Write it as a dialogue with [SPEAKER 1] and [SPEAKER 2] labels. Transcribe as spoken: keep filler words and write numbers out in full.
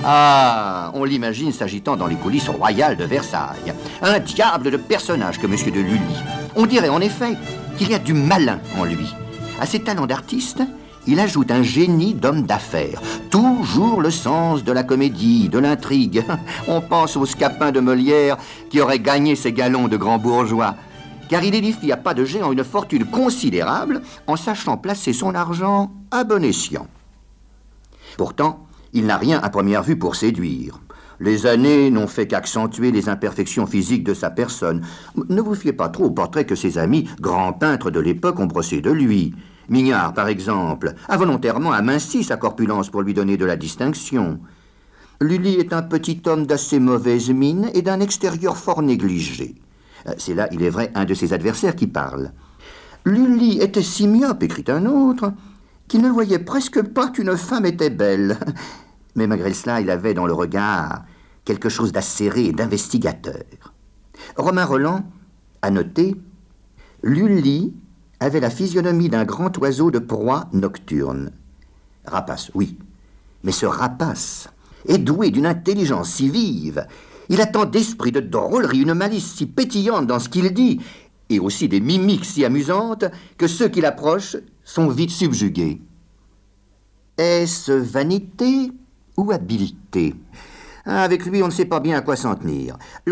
[SPEAKER 1] Ah, on l'imagine s'agitant dans les coulisses royales de Versailles. Un diable de personnage que Monsieur de Lully. On dirait en effet qu'il y a du malin en lui. À ses talents d'artiste, il ajoute un génie d'homme d'affaires. Toujours le sens de la comédie, de l'intrigue. On pense au Scapin de Molière qui aurait gagné ses galons de grand bourgeois. Car il édifie à pas de géant une fortune considérable en sachant placer son argent à bon escient. Pourtant, il n'a rien à première vue pour séduire. Les années n'ont fait qu'accentuer les imperfections physiques de sa personne. Ne vous fiez pas trop au portrait que ses amis, grands peintres de l'époque, ont brossé de lui. Mignard, par exemple, a volontairement aminci sa corpulence pour lui donner de la distinction. Lully est un petit homme d'assez mauvaise mine et d'un extérieur fort négligé. C'est là, il est vrai, un de ses adversaires qui parle. Lully était si myope, écrit un autre, qu'il ne voyait presque pas qu'une femme était belle. Mais malgré cela, il avait dans le regard quelque chose d'acéré et d'investigateur. Romain Rolland a noté « Lully avait la physionomie d'un grand oiseau de proie nocturne. » Rapace, oui. Mais ce rapace est doué d'une intelligence si vive. Il a tant d'esprit, de drôlerie, une malice si pétillante dans ce qu'il dit, et aussi des mimiques si amusantes, que ceux qui l'approchent sont vite subjugués. Est-ce vanité ou habileté? Avec lui, on ne sait pas bien à quoi s'en tenir.